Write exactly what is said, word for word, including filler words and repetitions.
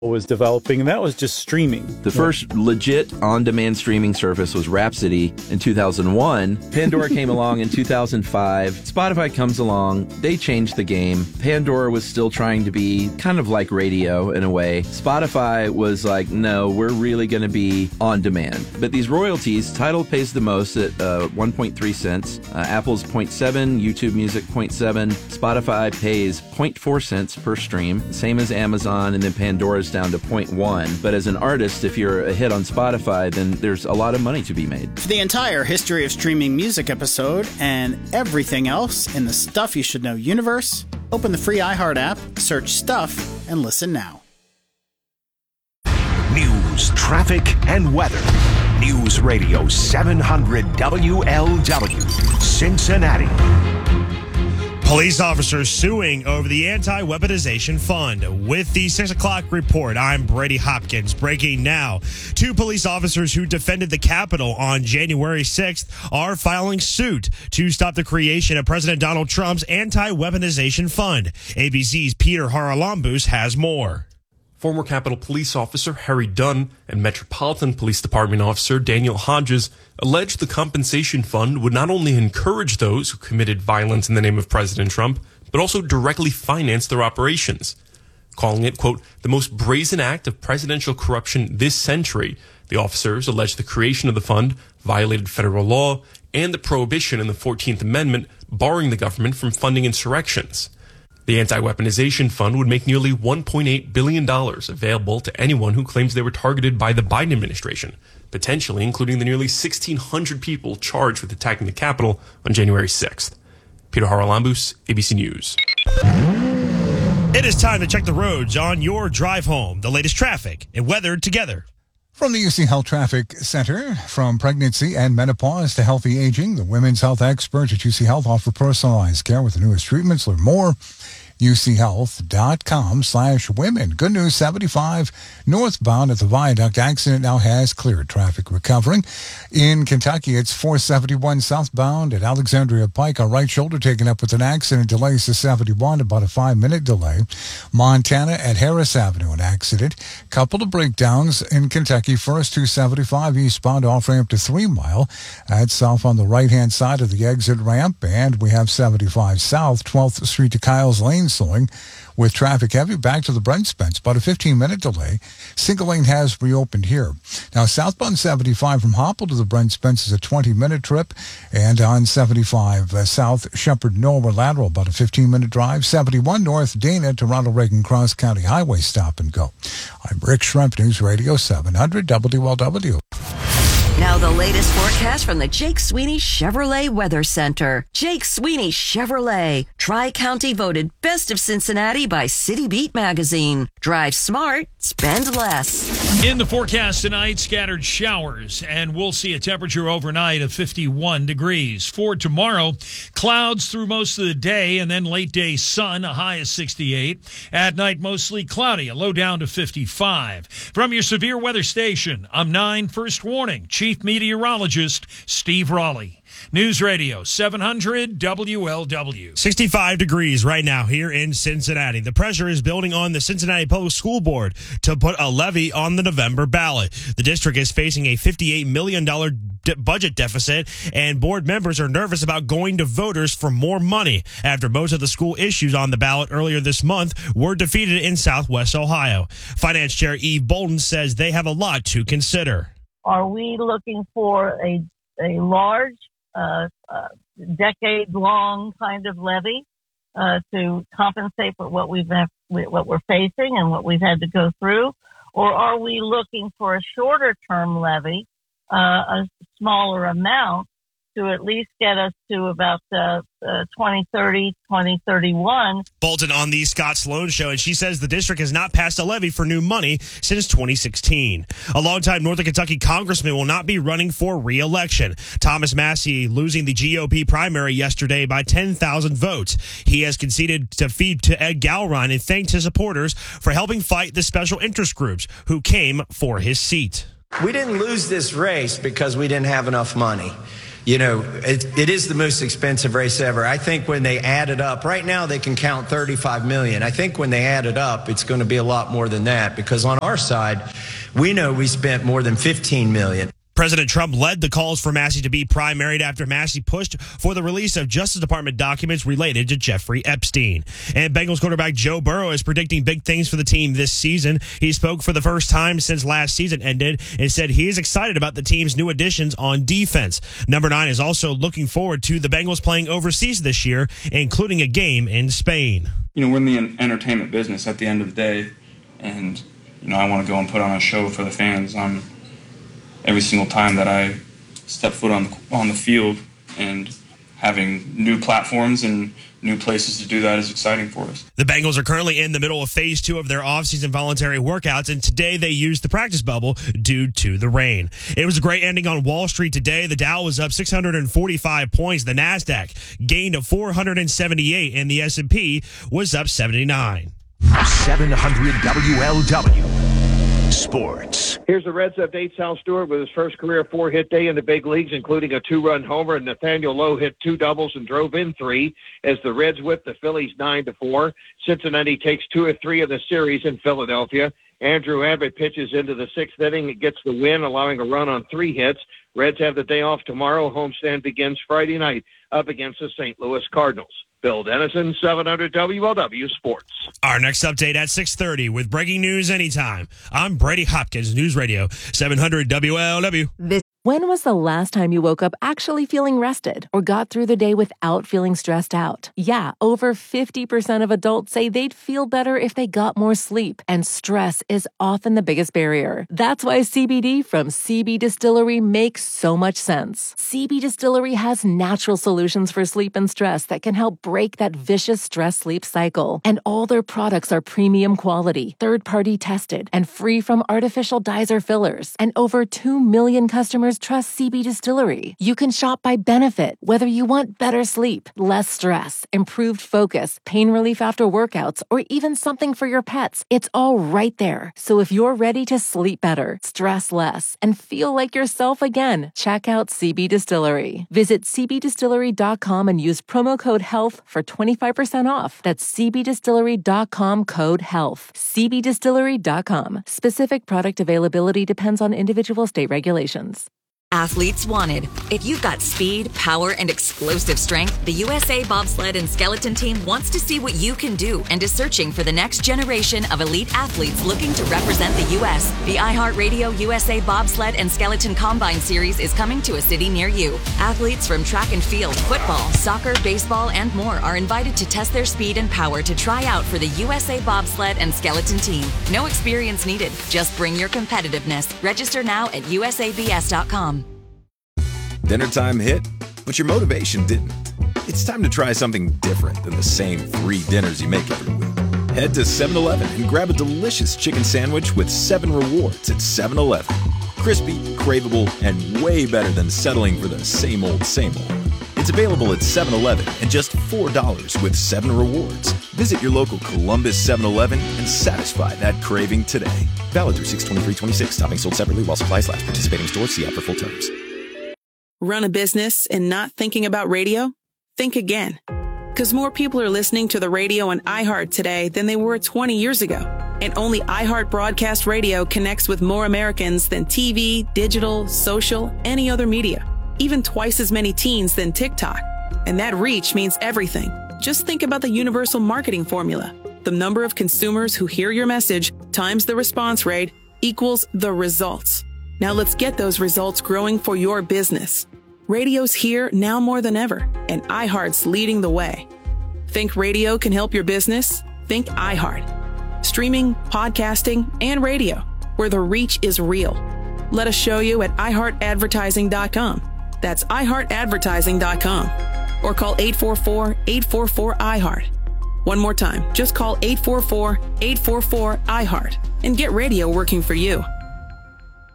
was developing, and that was just streaming. The first legit on-demand streaming service was Rhapsody in two thousand one. Pandora came along in two thousand five. Spotify comes along. They changed the game. Pandora was still trying to be kind of like radio in a way. Spotify was like, no, we're really going to be on demand. But these royalties, Tidal pays the most at uh, one point three cents. Uh, Apple's zero point seven, YouTube Music zero point seven. Spotify pays zero point four cents per stream, same as Amazon, and then Pandora's down to zero point one. But as an artist, if you're a hit on Spotify, then there's a lot of money to be made. For the entire History of Streaming Music episode and everything else in the Stuff You Should Know universe, open the free iHeart app, search Stuff, and listen now. News, traffic, and weather. News Radio seven hundred W L W, Cincinnati. Police officers suing over the anti-weaponization fund. With the six o'clock report, I'm Brady Hopkins. Breaking now. Two police officers who defended the Capitol on January sixth are filing suit to stop the creation of President Donald Trump's anti-weaponization fund. A B C's Peter Haralambous has more. Former Capitol Police Officer Harry Dunn and Metropolitan Police Department Officer Daniel Hodges alleged the compensation fund would not only encourage those who committed violence in the name of President Trump, but also directly finance their operations. Calling it, quote, the most brazen act of presidential corruption this century, the officers alleged the creation of the fund violated federal law and the prohibition in the fourteenth Amendment barring the government from funding insurrections. The anti-weaponization fund would make nearly one point eight billion dollars available to anyone who claims they were targeted by the Biden administration, potentially including the nearly sixteen hundred people charged with attacking the Capitol on January sixth. Peter Haralambous, A B C News. It is time to check the roads on your drive home. The latest traffic and weather together. From the U C Health Traffic Center, from pregnancy and menopause to healthy aging, the women's health experts at U C Health offer personalized care with the newest treatments. Learn more. U C health dot com slash women. Good news, seventy-five northbound at the Viaduct accident now has cleared. Traffic recovering. In Kentucky, it's four seventy-one southbound at Alexandria Pike. A right shoulder taken up with an accident. Delays to seventy-one, about a five-minute delay. Montana at Harris Avenue, an accident. Couple of breakdowns in Kentucky. First, two seventy-five eastbound off-ramp to three mile. That's south on the right-hand side of the exit ramp. And we have seventy-five south, twelfth Street to Kyles Lane slowing with traffic heavy back to the Brent Spence, about a fifteen-minute delay. Single lane has reopened here. Now, southbound seventy-five from Hopple to the Brent Spence is a twenty-minute trip, and on seventy-five uh, south Shepherd Norwood lateral, about a fifteen-minute drive. seventy-one north Dana to Ronald Reagan Cross County Highway stop and go. I'm Rick Shrimp, News Radio seven hundred W L W. Now the latest forecast from the Jake Sweeney Chevrolet Weather Center. Jake Sweeney Chevrolet. Tri-County voted Best of Cincinnati by City Beat magazine. Drive smart, spend less. In the forecast tonight, scattered showers, and we'll see a temperature overnight of fifty-one degrees. For tomorrow, clouds through most of the day, and then late day sun, a high of sixty-eight. At night, mostly cloudy, a low down to fifty-five. From your severe weather station, I'm nine First Warning, Chief Meteorologist Steve Raleigh. News Radio seven hundred W L W. sixty-five degrees right now here in Cincinnati. The pressure is building on the Cincinnati Public School Board to put a levy on the November ballot. The district is facing a fifty-eight million dollars de- budget deficit, and board members are nervous about going to voters for more money after most of the school issues on the ballot earlier this month were defeated in Southwest Ohio. Finance Chair Eve Bolden says they have a lot to consider. Are we looking for a a large, uh, uh, decade-long kind of levy uh, to compensate for what we've have, what we're facing and what we've had to go through, or are we looking for a shorter-term levy, uh, a smaller amount, to at least get us to about uh, uh, twenty thirty, twenty thirty-one. Bolton on the Scott Sloan Show, and she says the district has not passed a levy for new money since twenty sixteen. A longtime Northern Kentucky congressman will not be running for re-election. Thomas Massie losing the G O P primary yesterday by ten thousand votes. He has conceded defeat to Ed Gowron and thanked his supporters for helping fight the special interest groups who came for his seat. We didn't lose this race because we didn't have enough money. you know, it, it is the most expensive race ever. I think when they add it up, right now they can count thirty-five million. I think when they add it up, it's going to be a lot more than that, because on our side, we know we spent more than fifteen million. President Trump led the calls for Massey to be primaried after Massey pushed for the release of Justice Department documents related to Jeffrey Epstein. And Bengals quarterback Joe Burrow is predicting big things for the team this season. He spoke for the first time since last season ended and said he is excited about the team's new additions on defense. Number nine is also looking forward to the Bengals playing overseas this year, including a game in Spain. You know, we're in the entertainment business at the end of the day, and, you know, I want to go and put on a show for the fans. I'm every single time that I step foot on the, on the field, and having new platforms and new places to do that is exciting for us. The Bengals are currently in the middle of phase two of their offseason voluntary workouts, and today they used the practice bubble due to the rain. It was a great ending on Wall Street today. The Dow was up six hundred forty-five points. The NASDAQ gained to four hundred seventy-eight, and the S and P was up seventy-nine. seven hundred W L W Sports. Here's the Reds update. Sal Stewart with his first career four-hit day in the big leagues, including a two-run homer, and Nathaniel Lowe hit two doubles and drove in three as the Reds whipped the Phillies nine to four. Cincinnati takes two or three of the series in Philadelphia. Andrew Abbott pitches into the sixth inning and gets the win, allowing a run on three hits. Reds have the day off tomorrow. Homestand begins Friday night up against the Saint Louis Cardinals. Bill Dennison, seven hundred W L W Sports. Our next update at six thirty with breaking news anytime. I'm Brady Hopkins, News Radio, seven hundred W L W. This- when was the last time you woke up actually feeling rested or got through the day without feeling stressed out? Yeah, over fifty percent of adults say they'd feel better if they got more sleep, and stress is often the biggest barrier. That's why C B D from C B Distillery makes so much sense. C B Distillery has natural solutions for sleep and stress that can help break that vicious stress-sleep cycle. And all their products are premium quality, third-party tested, and free from artificial dyes or fillers. And over two million customers trust C B Distillery. You can shop by benefit, whether you want better sleep, less stress, improved focus, pain relief after workouts, or even something for your pets. It's all right there. So if you're ready to sleep better, stress less, and feel like yourself again, check out C B Distillery. Visit c b distillery dot com and use promo code HEALTH for twenty-five percent off. That's c b distillery dot com, code HEALTH. c b distillery dot com. Specific product availability depends on individual state regulations. Athletes wanted. If you've got speed, power, and explosive strength, the U S A Bobsled and Skeleton Team wants to see what you can do and is searching for the next generation of elite athletes looking to represent the U S The iHeartRadio U S A Bobsled and Skeleton Combine Series is coming to a city near you. Athletes from track and field, football, soccer, baseball, and more are invited to test their speed and power to try out for the U S A Bobsled and Skeleton Team. No experience needed. Just bring your competitiveness. Register now at u s a b s dot com. Dinner time hit, but your motivation didn't. It's time to try something different than the same three dinners you make every week. Head to seven eleven and grab a delicious chicken sandwich with seven rewards at seven eleven. Crispy, craveable, and way better than settling for the same old, same old. It's available at seven eleven and just four dollars with seven rewards. Visit your local Columbus seven eleven and satisfy that craving today. Valid through six twenty-three twenty-six. Topping sold separately while supplies last. Participating stores. See app for full terms. Run a business and not thinking about radio? Think again. Because more people are listening to the radio on iHeart today than they were twenty years ago. And only iHeart Broadcast Radio connects with more Americans than T V, digital, social, any other media. Even twice as many teens than TikTok. And that reach means everything. Just think about the universal marketing formula. The number of consumers who hear your message times the response rate equals the results. Now let's get those results growing for your business. Radio's here now more than ever, and iHeart's leading the way. Think radio can help your business? Think iHeart. Streaming, podcasting, and radio, where the reach is real. Let us show you at i heart advertising dot com. That's i heart advertising dot com. Or call eight four four, eight four four, I heart. One more time, just call eight four four, eight four four, I heart and get radio working for you.